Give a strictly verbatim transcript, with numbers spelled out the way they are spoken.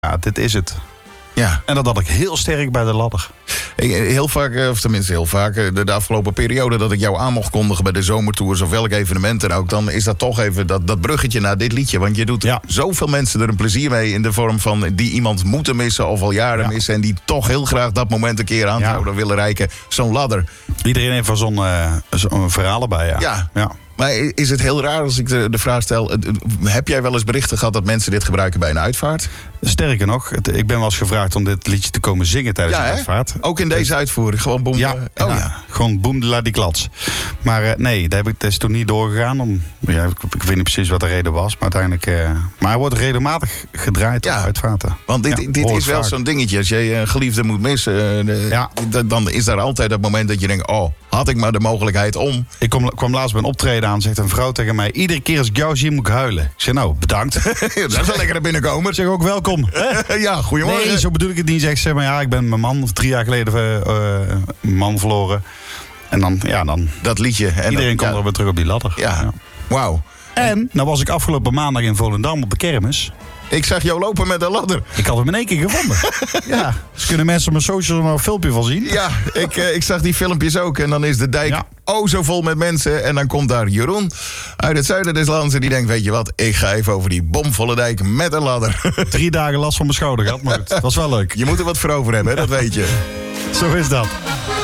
ja, dit is het. Ja. En dat had ik heel sterk bij de ladder. Heel vaak, of tenminste heel vaak, de, de afgelopen periode dat ik jou aan mocht kondigen bij de zomertours of welk evenement dan ook, dan is dat toch even dat, dat bruggetje naar dit liedje. Want je doet ja. zoveel mensen er een plezier mee in de vorm van die iemand moeten missen of al jaren ja. missen en die toch heel graag dat moment een keer aanhouden ja. willen reiken. Zo'n ladder. Iedereen heeft van zo'n uh, zo'n verhaal erbij, ja. ja. ja. Maar is het heel raar als ik de, de vraag stel, heb jij wel eens berichten gehad dat mensen dit gebruiken bij een uitvaart? Sterker nog, het, ik ben wel eens gevraagd om dit liedje te komen zingen tijdens ja, een uitvaart. Ook in deze uitvoering, gewoon boem. Ja, oh, ja, ja. gewoon boem de la die klats. Maar uh, nee, dat, heb ik, dat is toen niet doorgegaan. Om, ja, ik, ik weet niet precies wat de reden was, maar uiteindelijk... Uh, maar hij wordt regelmatig gedraaid ja, op uitvaarten. Want dit, ja, dit is wel vaak. Zo'n dingetje. Als je een geliefde moet missen, uh, de, ja. dan is daar altijd dat moment dat je denkt, oh, had ik maar de mogelijkheid om. Ik kwam, kwam laatst bij een optreden aan, zegt een vrouw tegen mij, iedere keer als ik jou zie moet ik huilen. Ik zeg, nou, bedankt. Dat is wel lekker naar binnenkomen. Ik zeg ook welkom. Ja, goedemorgen. Nee, zo bedoel ik het niet. Zeg, zeg maar, ja, ik ben mijn man drie jaar geleden uh, mijn man verloren. En dan, ja, dan... Dat liedje. En iedereen dan, komt ja. er weer terug op die ladder. Ja, ja. Wauw. En, nou was ik afgelopen maandag in Volendam op de kermis. Ik zag jou lopen met een ladder. Ik had hem in één keer gevonden. Ja, dus kunnen mensen op mijn socials er nog een filmpje van zien. Ja, ik, uh, ik zag die filmpjes ook. En dan is de dijk ja. oh zo vol met mensen. En dan komt daar Jeroen uit het zuiden des lands. En die denkt, weet je wat, ik ga even over die bomvolle dijk met een ladder. Drie dagen last van mijn schouder gehad, maar het was wel leuk. Je moet er wat voor over hebben, hè? Dat weet je. Zo is dat.